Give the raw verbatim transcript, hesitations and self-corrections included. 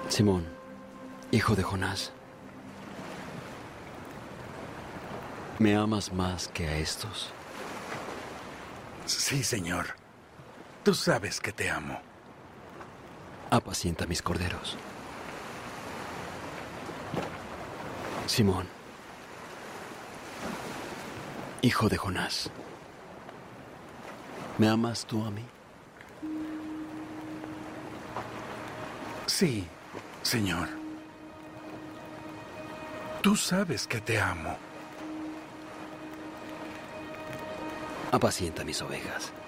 Simón, hijo de Jonás, ¿me amas más que a estos? Sí, Señor. Tú sabes que te amo. Apacienta mis corderos. Simón, hijo de Jonás, ¿me amas tú a mí? Sí, Señor. Tú sabes que te amo. Apacienta mis ovejas.